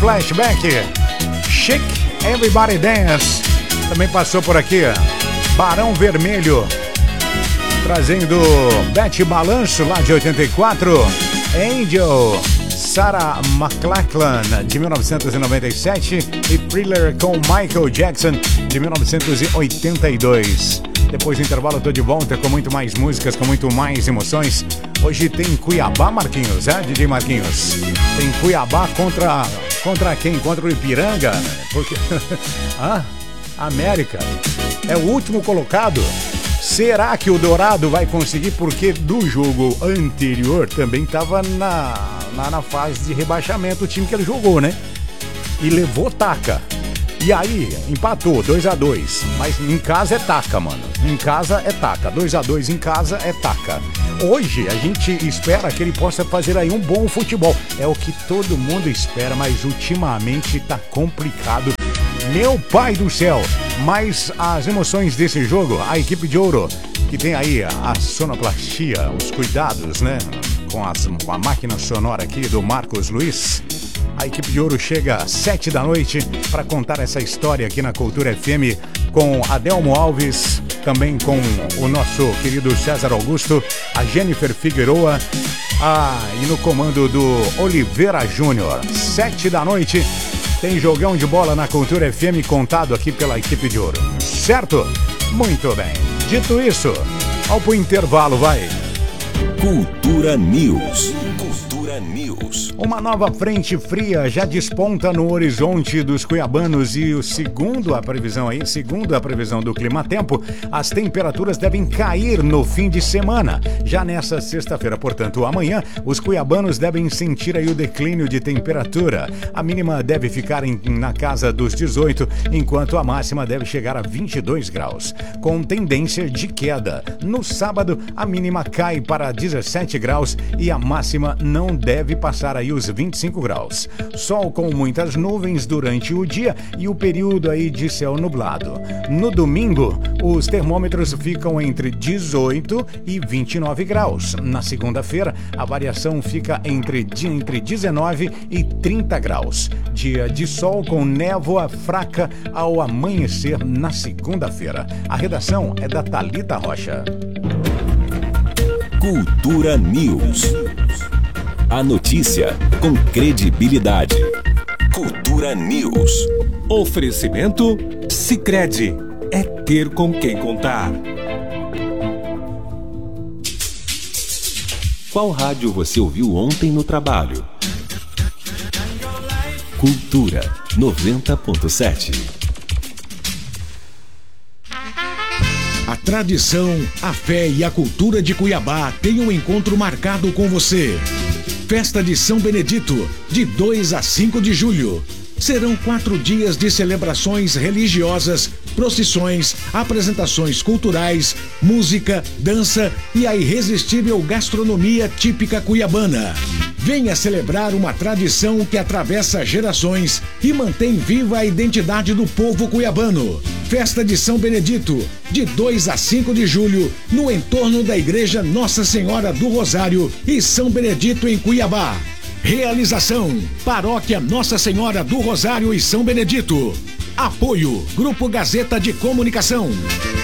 Flashback, Chic, Everybody Dance. Também passou por aqui Barão Vermelho, trazendo Betty Balanço lá de 84, Angel, Sarah McLachlan de 1997 e Thriller com Michael Jackson de 1982. Depois do intervalo eu tô de volta com muito mais músicas, com muito mais emoções. Hoje tem Cuiabá, Marquinhos, DJ Marquinhos? Tem Cuiabá contra quem? Contra o Ipiranga? Porque América é o último colocado. Será que o Dourado vai conseguir? Porque do jogo anterior também estava na fase de rebaixamento o time que ele jogou, né? E levou taca. E aí, empatou, 2-2. Mas em casa é taca, mano. Em casa é taca. 2-2 em casa é taca. Hoje a gente espera que ele possa fazer aí um bom futebol. É o que todo mundo espera, mas ultimamente tá complicado. Meu pai do céu. Mas as emoções desse jogo, a equipe de ouro, que tem aí a sonoplastia, os cuidados, né? Com a máquina sonora aqui do Marcos Luiz. A equipe de ouro chega às 7 da noite para contar essa história aqui na Cultura FM com Adelmo Alves, também com o nosso querido César Augusto, a Jennifer Figueroa e no comando do Oliveira Júnior. 7 da noite tem jogão de bola na Cultura FM contado aqui pela equipe de ouro. Certo? Muito bem. Dito isso, vamos pro intervalo, vai. Cultura News. Cultura News. Uma nova frente fria já desponta no horizonte dos cuiabanos e segundo a previsão do Climatempo, as temperaturas devem cair no fim de semana. Já nessa sexta-feira, portanto, amanhã, os cuiabanos devem sentir aí o declínio de temperatura. A mínima deve ficar na casa dos 18, enquanto a máxima deve chegar a 22 graus, com tendência de queda. No sábado, a mínima cai para 17 graus e a máxima não deve passar aí os 25 graus. Sol com muitas nuvens durante o dia e o período aí de céu nublado. No domingo, os termômetros ficam entre 18 e 29 graus. Na segunda-feira, a variação fica entre 19 e 30 graus. Dia de sol com névoa fraca ao amanhecer na segunda-feira. A redação é da Thalita Rocha. Cultura News. A notícia com credibilidade. Cultura News. Oferecimento Sicredi. É ter com quem contar. Qual rádio você ouviu ontem no trabalho? Cultura 90.7. A tradição, a fé e a cultura de Cuiabá têm um encontro marcado com você. Festa de São Benedito, de 2 a 5 de julho. Serão 4 dias de celebrações religiosas, procissões, apresentações culturais, música, dança e a irresistível gastronomia típica cuiabana. Venha celebrar uma tradição que atravessa gerações e mantém viva a identidade do povo cuiabano. Festa de São Benedito, de 2 a 5 de julho, no entorno da Igreja Nossa Senhora do Rosário e São Benedito em Cuiabá. Realização: Paróquia Nossa Senhora do Rosário e São Benedito. Apoio: Grupo Gazeta de Comunicação.